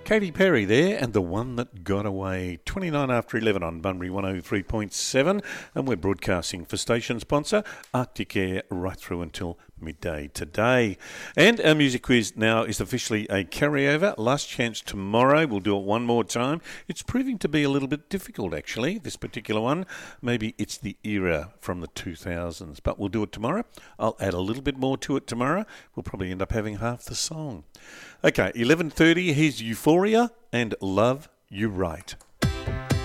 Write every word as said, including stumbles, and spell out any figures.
Katy Perry there, and The One That Got Away. twenty-nine after eleven on Bunbury one oh three point seven, and we're broadcasting for station sponsor Arctic Air right through until midday today. And our music quiz now is officially a carryover. Last chance tomorrow. We'll do it one more time. It's proving to be a little bit difficult, actually, this particular one. Maybe it's the era from the two thousands, but we'll do it tomorrow. I'll add a little bit more to it tomorrow. We'll probably end up having half the song. Okay, eleven thirty, here's Euphoria and Love You Right.